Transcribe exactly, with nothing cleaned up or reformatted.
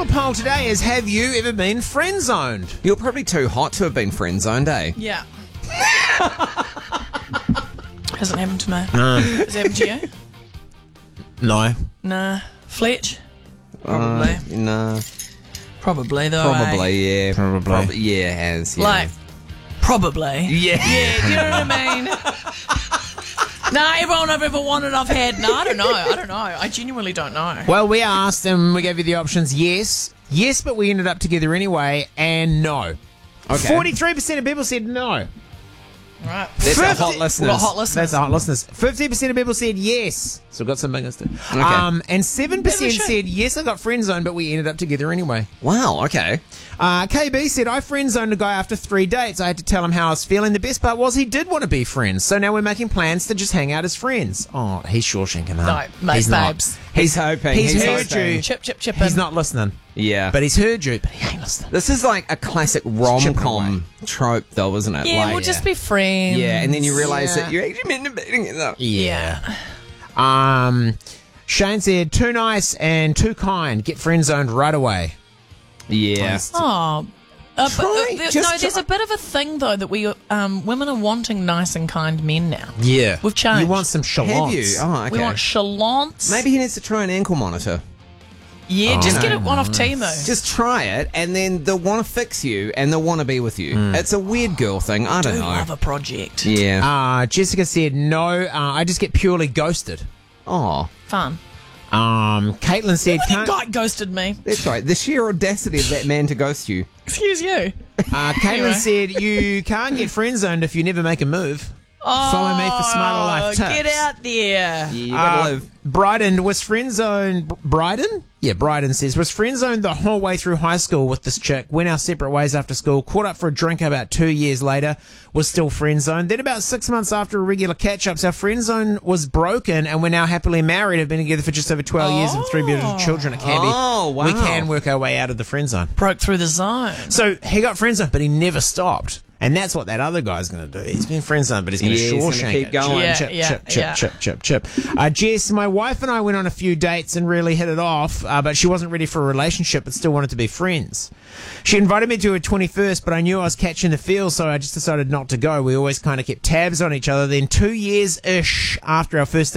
poll today is, have you ever been friend-zoned? You're probably too hot to have been friend-zoned, eh? Yeah. Hasn't happened to me. No. Has it happened to you? No. Nah. Fletch? Probably. Uh, no. Probably, though. Probably, eh? yeah. Probably. Prob- yeah, it has. Yeah. Like, probably. Yeah. Yeah, do you know what I mean? Nah, everyone I've ever wanted, I've had. No, I don't know. I don't know. I genuinely don't know. Well, we asked and we gave you the options yes, yes, but we ended up together anyway, and no. Okay. forty-three percent of people said no. Right. That's our fifty hot listeners. We've got hot listeners. That's the hot listeners. fifty percent of people said yes. So we've got some bingers too. Okay. Um, and seven percent Bit of a said yes, I got friend zoned, but we ended up together anyway. Wow, okay. Uh, K B said, I friend zoned a guy after three dates. I had to tell him how I was feeling. The best part was he did want to be friends. So now we're making plans to just hang out as friends. Oh, he's Shawshanking, huh? No, mate, he's not. babes. He's hoping. He's, He's heard hoping. you. Chip, chip, chip. He's not listening. Yeah. But he's heard you, but he ain't listening. This is like a classic chipping rom-com trope, though, isn't it? Yeah, like, we'll just be friends. yeah, and then you realise Yeah. that you're actually meant to be together. Yeah. Um, Shane said, too nice and too kind. Get friend zoned right away. Yeah. Oh. Uh, but, Try, uh, there- just no, there's try. a bit of a thing, though, that we um, women are wanting nice and kind men now. Yeah. We've changed. You want some shallots. Have you? Oh, okay. We want chalants. Maybe he needs to try an ankle monitor. Yeah, Oh, just get no, it one off no. Temu. Just try it, and then they'll want to fix you, and they'll want to be with you. Hmm. It's a weird girl thing. I do don't know. love a project. Yeah. Uh, Jessica said, no, uh, I just get purely ghosted. Oh, Fun. Um, Caitlin said, That can't, guy ghosted me. that's right. The sheer audacity of that man to ghost you. Excuse you. uh, Caitlin Anyway. said, you can't get friend zoned if you never make a move. Oh, Follow me for smarter life tips. Get out there. Yeah, you gotta Uh, live. Bryden was friend zoned. Bryden? Yeah, Bryden says, was friend zoned the whole way through high school with this chick. Went our separate ways after school. Caught up for a drink about two years later. Was still friend zoned. Then about six months after regular catch ups, our friend zone was broken and we're now happily married. Have been together for just over twelve years and three beautiful children. It can be. Oh, wow. We can work our way out of the friend zone. Broke through the zone. So he got friend zoned, but he never stopped. And that's what that other guy's going to do. He's been friend zoned, but he's going to Yeah, he's gonna Shawshank keep it. going. Yeah, Chip, yeah, chip, chip, yeah. chip, chip, chip, chip. Uh, Jess, my wife and I went on a few dates and really hit it off, uh, but she wasn't ready for a relationship but still wanted to be friends. She invited me to her twenty-first, but I knew I was catching the feel, so I just decided not to go. We always kind of kept tabs on each other. Then two years-ish after our first